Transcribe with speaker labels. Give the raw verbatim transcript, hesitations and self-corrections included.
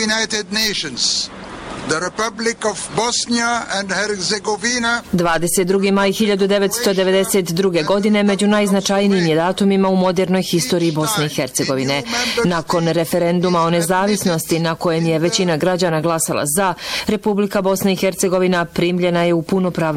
Speaker 1: United Nations. The Republic of Bosnia and Herzegovina.
Speaker 2: dvadeset drugi maj hiljadu devetsto devedeset druge. godine među najznačajnijim je datumima u modernoj historiji Bosne i Hercegovine. Nakon referenduma o nezavisnosti na kojem je većina građana glasala za, Republika Bosna i Hercegovina primljena je u punopravno